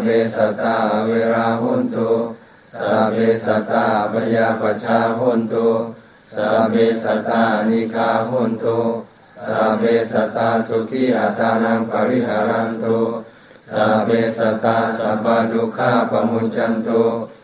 เบสัตตาเวราหุนตุสัพเพสัตตาพยาปัชชาหุนตุสัพเพสัตตานิฆาหุนตุสัพเพสัตตาสุขีอัตานังปริหารันตุสัพเพสัตตาสัพพะทุกขาปมุญจันตุ